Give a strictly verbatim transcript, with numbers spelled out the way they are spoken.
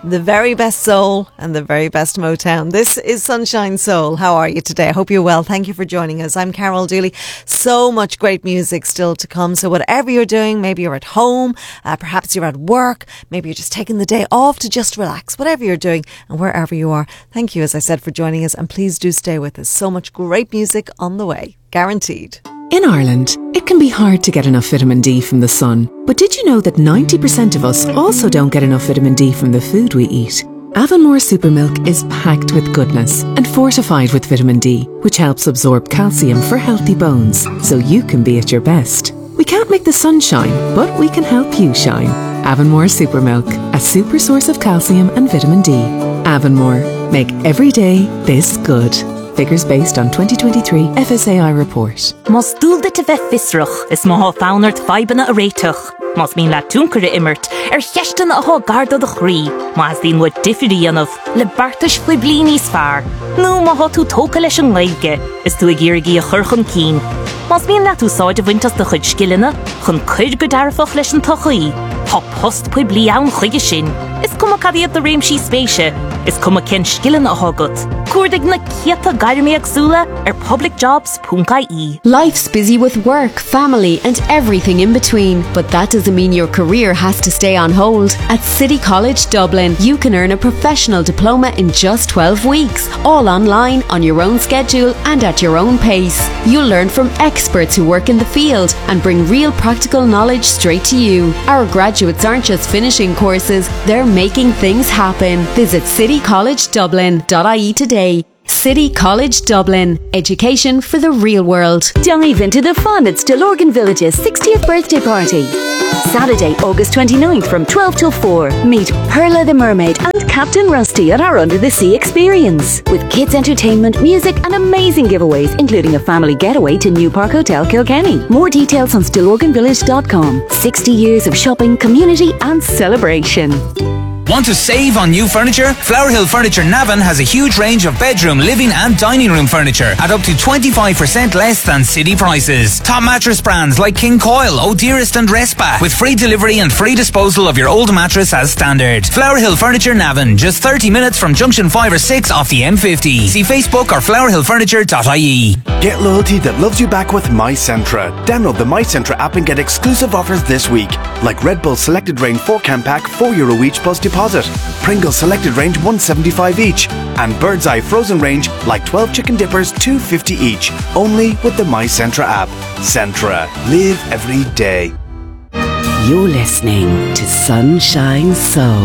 The very best soul and the very best Motown. This is Sunshine Soul. How are you today? I hope you're well. Thank you for joining us. I'm Carol Dooley. So much great music still to come. So whatever you're doing, maybe you're at home, uh, perhaps you're at work, maybe you're just taking the day off to just relax. Whatever you're doing and wherever you are, thank you, as I said, for joining us. And please do stay with us. So much great music on the way. Guaranteed. In Ireland, it can be hard to get enough vitamin D from the sun. But did you know that ninety percent of us also don't get enough vitamin D from the food we eat? Avonmore Supermilk is packed with goodness and fortified with vitamin D, which helps absorb calcium for healthy bones, so you can be at your best. We can't make the sun shine, but we can help you shine. Avonmore Supermilk, a super source of calcium and vitamin D. Avonmore, make every day this good. Figures based on twenty twenty-three F S A I report. Mas dúlda te bheith fisrach is má fánart faibanna a réitach. Mas mín le túncare immert ar cheistena a há garda de chrí. Mas dín wat diffirí anmh le bartas fwy blini sfar. Nú má há tú tóca leis an leige is tú a gírigií a churchun cín. Mas mín le tú sáide wintas de chud skillina chun chuid go darfach leis an tochaí. Tá post pwy bli ann chuige sin. Is cum a cadiad de réimsí spéise. Is cum a ken skillin a hagat. Cuairdig na ciata gairmi agsúla ar publicjobs dot I E. Life's busy with work, family and everything in between, but that doesn't mean your career has to stay on hold. At City College Dublin, you can earn a professional diploma in just twelve weeks, all online, on your own schedule and at your own pace. You'll learn from experts who work in the field and bring real practical knowledge straight to you. Our graduates aren't just finishing courses, they're making things happen. Visit city college dublin dot I E today. City College Dublin. Education for the real world. Dive into the fun at Stillorgan Village's sixtieth birthday party. Saturday, August twenty-ninth from twelve till four. Meet Perla the Mermaid and Captain Rusty at our Under the Sea experience. With kids entertainment, music and amazing giveaways, including a family getaway to New Park Hotel Kilkenny. More details on stillorgan village dot com. sixty years of shopping, community and celebration. Want to save on new furniture? Flower Hill Furniture Navan has a huge range of bedroom, living and dining room furniture at up to twenty-five percent less than city prices. Top mattress brands like King Coil, O'Dearest and Respa, with free delivery and free disposal of your old mattress as standard. Flower Hill Furniture Navan, just thirty minutes from junction five or six off the M fifty. See Facebook or flower hill furniture dot I E. Get loyalty that loves you back with MyCentra. Download the MyCentra app and get exclusive offers this week, like Red Bull Selected Range four can pack, four euro each plus deposit. Pringles Selected Range one seventy-five each, and Bird's Eye Frozen Range like twelve chicken dippers two fifty each. Only with the MyCentra app. Centra. Live every day. You're listening to Sunshine Soul.